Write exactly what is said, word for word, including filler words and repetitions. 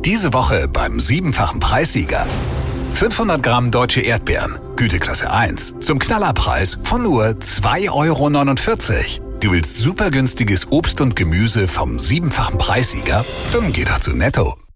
Diese Woche beim siebenfachen Preissieger. fünfhundert Gramm deutsche Erdbeeren, Güteklasse eins, zum Knallerpreis von nur zwei Euro neunundvierzig. Du willst super günstiges Obst und Gemüse vom siebenfachen Preissieger? Dann geh doch zu Netto.